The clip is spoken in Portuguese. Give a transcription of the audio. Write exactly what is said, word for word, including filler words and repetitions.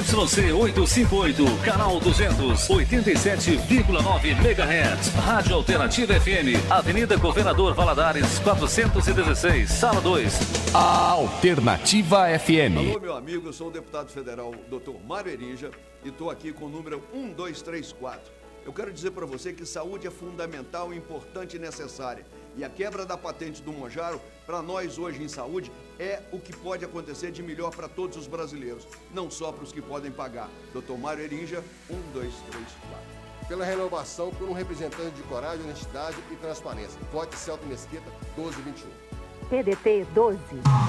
Y C oitocentos e cinquenta e oito, canal duzentos, oitenta e sete vírgula nove megahertz. Rádio Alternativa F M, Avenida Governador Valadares, quatrocentos e dezesseis, Sala dois. A Alternativa F M. Alô, meu amigo, eu sou o deputado federal doutor Mário Erinja e estou aqui com o número um dois três quatro. Eu quero dizer para você que saúde é fundamental, importante e necessária. E a quebra da patente do Monjaro, para nós hoje em saúde, é o que pode acontecer de melhor para todos os brasileiros, não só para os que podem pagar. doutor Mário Erinja, um dois três quatro. Pela renovação, por um representante de coragem, honestidade e transparência. Vote Celto Mesquita, doze vinte e um. P D T doze.